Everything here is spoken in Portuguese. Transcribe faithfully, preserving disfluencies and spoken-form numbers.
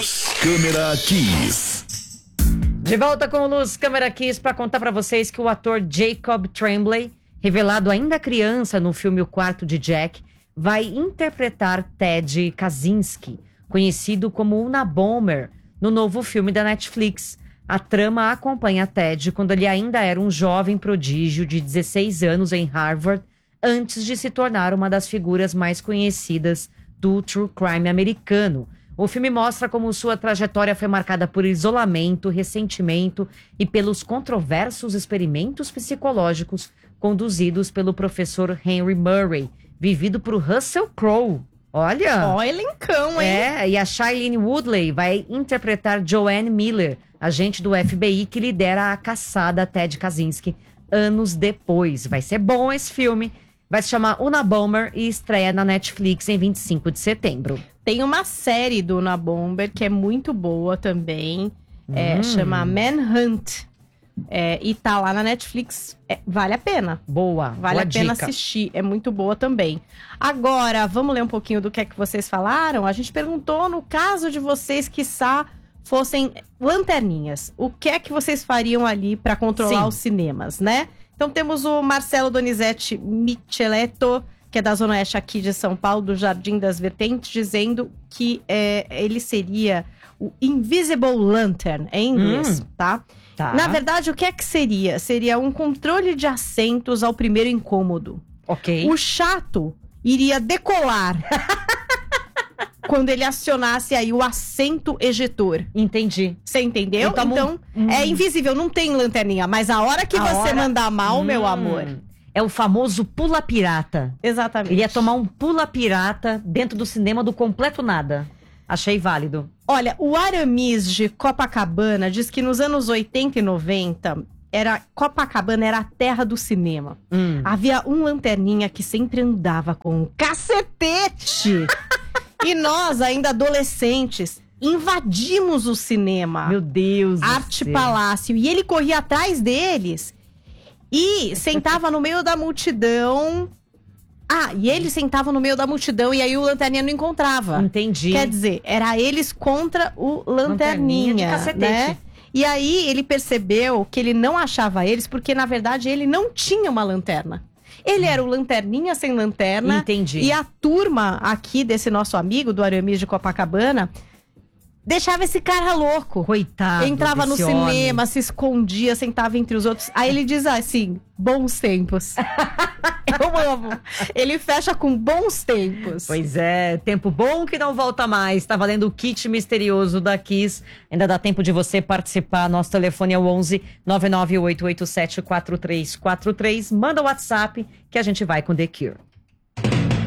Luz, Câmera Kiss. De volta com o Luz Câmera Kiss para contar para vocês que o ator Jacob Tremblay, revelado ainda criança no filme O Quarto de Jack, vai interpretar Ted Kaczynski, conhecido como Unabomber, no novo filme da Netflix. A trama acompanha Ted quando ele ainda era um jovem prodígio de dezesseis anos em Harvard, antes de se tornar uma das figuras mais conhecidas do true crime americano. O filme mostra como sua trajetória foi marcada por isolamento, ressentimento e pelos controversos experimentos psicológicos conduzidos pelo professor Henry Murray, vivido por Russell Crowe. Olha! Ó, elencão, hein? É, e a Shailene Woodley vai interpretar Joanne Miller, agente do F B I que lidera a caçada a Ted Kaczynski anos depois. Vai ser bom esse filme. Vai se chamar Unabomber e estreia na Netflix em vinte e cinco de setembro. Tem uma série do Unabomber que é muito boa também. É, Hum. chama Manhunt. É, e tá lá na Netflix. É, vale a pena. Boa, Vale boa a pena dica. assistir. É muito boa também. Agora, vamos ler um pouquinho do que é que vocês falaram? A gente perguntou, no caso de vocês, quiçá, fossem lanterninhas. O que é que vocês fariam ali pra controlar Sim. os cinemas, né? Então temos o Marcelo Donizete Micheletto, que é da Zona Oeste aqui de São Paulo, do Jardim das Vertentes, dizendo que é, ele seria o Invisible Lantern, em inglês, Hum. tá? Tá. Na verdade, o que é que seria? Seria um controle de assentos ao primeiro incômodo. Ok. O chato iria decolar quando ele acionasse aí o assento ejetor. Entendi. Você entendeu? Então, Então, hum. é invisível, não tem lanterninha. Mas a hora que A você hora- mandar mal, Hum. meu amor. É o famoso pula-pirata. Exatamente. Ele ia tomar um pula-pirata dentro do cinema do completo nada. Achei válido. Olha, o Aramis de Copacabana diz que nos anos oitenta e noventa, era, Copacabana era a terra do cinema. Hum. Havia um lanterninha que sempre andava com um cacetete. E nós, ainda adolescentes, invadimos o cinema. Meu Deus do Arte céu. Palácio. E ele corria atrás deles e sentava no meio da multidão. Ah, e ele sentava no meio da multidão e aí o lanterninha não encontrava. Entendi. Quer dizer, era eles contra o lanterninha, Lanterninha de cacetete. né? E aí ele percebeu que ele não achava eles porque, na verdade, ele não tinha uma lanterna. Ele era o lanterninha sem lanterna. Entendi. E a turma aqui desse nosso amigo, do Aramis de Copacabana, deixava esse cara louco. Coitado Entrava no desse cinema, homem. se escondia, sentava entre os outros. Aí ele diz assim, bons tempos. Eu amo. Ele fecha com bons tempos. Pois é, tempo bom que não volta mais. Tá valendo o kit misterioso da Kiss. Ainda dá tempo de você participar. Nosso telefone é o onze nove nove oito oito sete quatro três quatro três. Manda o WhatsApp que a gente vai com The Cure.